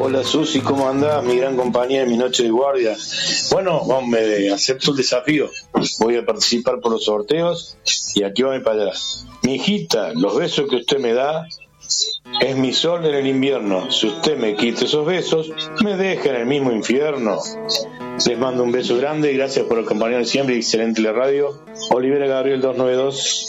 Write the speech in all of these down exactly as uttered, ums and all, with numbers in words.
Hola Susi, ¿cómo andás? Mi gran compañía en mi noche de guardia. Bueno, vamos, me acepto el desafío. Voy a participar por los sorteos y aquí va mi para allá. Mi hijita, los besos que usted me da es mi sol en el invierno. Si usted me quita esos besos, me deja en el mismo infierno. Les mando un beso grande y gracias por acompañarme siempre. Excelente la radio. Olivera Gabriel dos noventa y dos.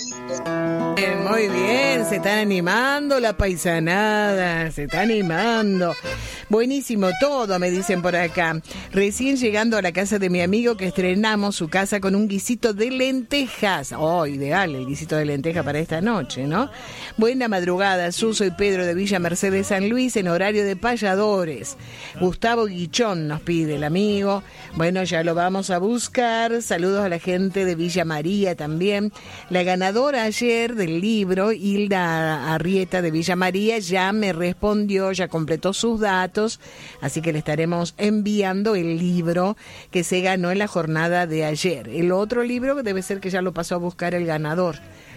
Muy bien, se están animando la paisanada, se está animando. Buenísimo todo, me dicen por acá. Recién llegando a la casa de mi amigo que estrenamos su casa con un guisito de lentejas. Oh, ideal el guisito de lenteja para esta noche, ¿no? Buena madrugada, Suso y Pedro de Villa Mercedes San Luis en horario de payadores. Gustavo Guichón nos pide el amigo. Bueno, ya lo vamos a buscar. Saludos a la gente de Villa María también. La ganadora ayer del libro, Hilda Arrieta de Villa María, ya me respondió, ya completó sus datos, así que le estaremos enviando el libro que se ganó en la jornada de ayer. El otro libro debe ser que ya lo pasó a buscar el ganador.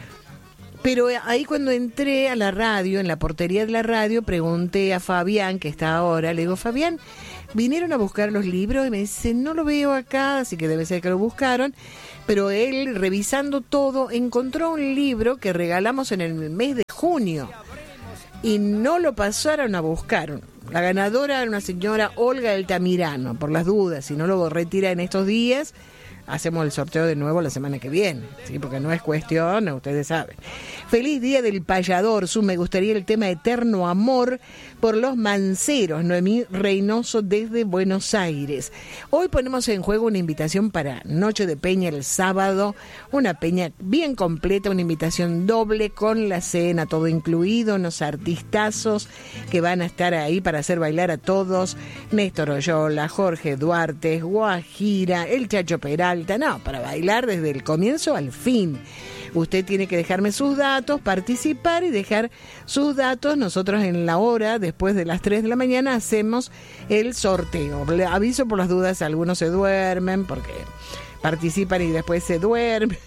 Pero ahí cuando entré a la radio, en la portería de la radio, pregunté a Fabián, que está ahora, le digo, Fabián, ¿vinieron a buscar los libros? Y me dice, no lo veo acá, así que debe ser que lo buscaron. Pero él, revisando todo, encontró un libro que regalamos en el mes de junio y no lo pasaron a buscar. La ganadora era una señora Olga Altamirano, por las dudas, si no lo retira en estos días, hacemos el sorteo de nuevo la semana que viene, ¿sí? Porque no es cuestión, ustedes saben. Feliz día del payador, Su, me gustaría el tema Eterno Amor por los Manceros, Noemí Reynoso desde Buenos Aires. Hoy ponemos en juego una invitación para Noche de Peña el sábado, una peña bien completa, una invitación doble con la cena, todo incluido, unos artistazos que van a estar ahí para hacer bailar a todos, Néstor Oyola, Jorge Duarte, Guajira, el Chacho Peralta, no, para bailar desde el comienzo al fin. Usted tiene que dejarme sus datos, participar y dejar sus datos. Nosotros en la hora, después de las tres de la mañana, hacemos el sorteo. Le aviso por las dudas, algunos se duermen porque participan y después se duermen.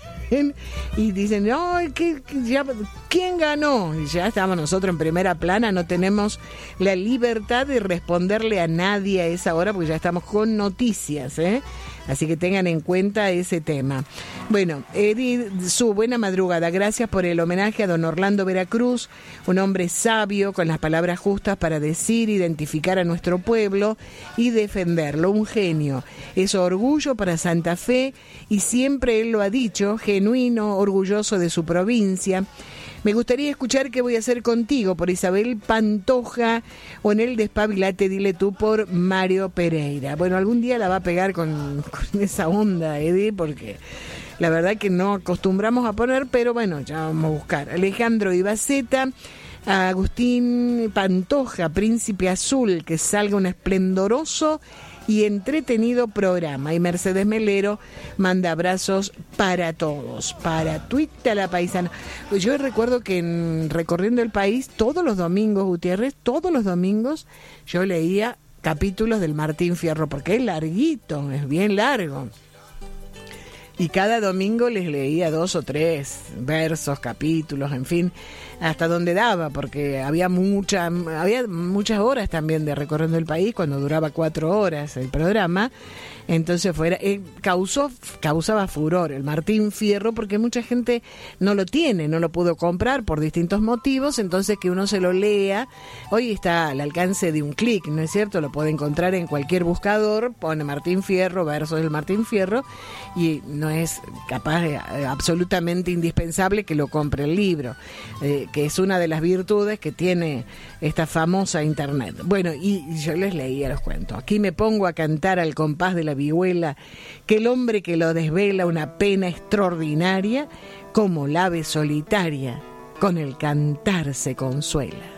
Y dicen, no, ¿qué, ya, ¿quién ganó? Y ya estamos nosotros en primera plana, no tenemos la libertad de responderle a nadie a esa hora porque ya estamos con noticias, ¿eh? Así que tengan en cuenta ese tema. Bueno, Edith, Su, buena madrugada. Gracias por el homenaje a don Orlando Veracruz, un hombre sabio con las palabras justas para decir, identificar a nuestro pueblo y defenderlo. Un genio. Es orgullo para Santa Fe y siempre él lo ha dicho, genuino, orgulloso de su provincia. Me gustaría escuchar Qué voy a hacer contigo por Isabel Pantoja o en el Despabilate, dile tú, por Mario Pereira. Bueno, algún día la va a pegar con, con esa onda, Eddie, porque la verdad que no acostumbramos a poner, pero bueno, ya vamos a buscar. Alejandro Ibaceta, Agustín Pantoja, Príncipe Azul, que salga un esplendoroso y entretenido programa. Y Mercedes Melero manda abrazos para todos. Para Twitter la paisana. Yo recuerdo que en Recorriendo el País, todos los domingos, Gutiérrez, todos los domingos, yo leía capítulos del Martín Fierro, porque es larguito, es bien largo. Y cada domingo les leía dos o tres versos, capítulos, en fin, hasta donde daba, porque había mucha, había muchas horas también de Recorriendo el País, cuando duraba cuatro horas el programa. Entonces fuera, eh, causó, causaba furor el Martín Fierro, porque mucha gente no lo tiene, no lo pudo comprar por distintos motivos, entonces que uno se lo lea, hoy está al alcance de un clic, ¿no es cierto? Lo puede encontrar en cualquier buscador, pone Martín Fierro, versos del Martín Fierro, y no es capaz, de, absolutamente indispensable que lo compre el libro, eh, que es una de las virtudes que tiene esta famosa internet. Bueno, y yo les leía los cuentos. Aquí me pongo a cantar al compás de la vihuela, que el hombre que lo desvela una pena extraordinaria, como la ave solitaria, con el cantar se consuela.